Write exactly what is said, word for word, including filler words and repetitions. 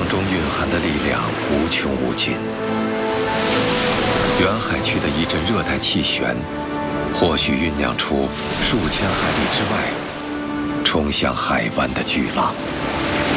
中蕴含的力量无穷无尽。远海区的一阵热带气旋，或许酝酿出数千海里之外冲向海湾的巨浪。